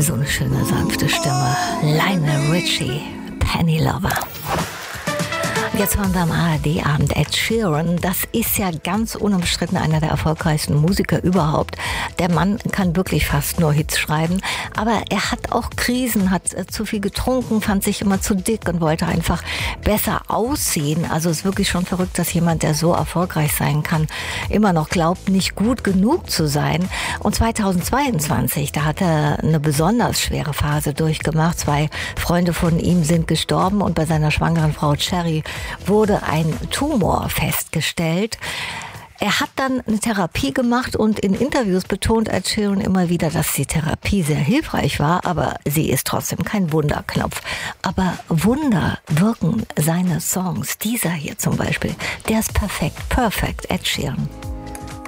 So eine schöne, sanfte Stimme. Lionel Richie, Penny Lover. Jetzt waren wir am ARD-Abend. Ed Sheeran, das ist ja ganz unumstritten einer der erfolgreichsten Musiker überhaupt. Der Mann kann wirklich fast nur Hits schreiben, aber er hat auch Krisen, hat zu viel getrunken, fand sich immer zu dick und wollte einfach besser aussehen. Also es ist wirklich schon verrückt, dass jemand, der so erfolgreich sein kann, immer noch glaubt, nicht gut genug zu sein. Und 2022, da hat er eine besonders schwere Phase durchgemacht. 2 Freunde von ihm sind gestorben und bei seiner schwangeren Frau Cherry wurde ein Tumor festgestellt. Er hat dann eine Therapie gemacht und in Interviews betont Ed Sheeran immer wieder, dass die Therapie sehr hilfreich war, aber sie ist trotzdem kein Wunderknopf. Aber Wunder wirken seine Songs. Dieser hier zum Beispiel, der ist perfekt. Perfect, Ed Sheeran.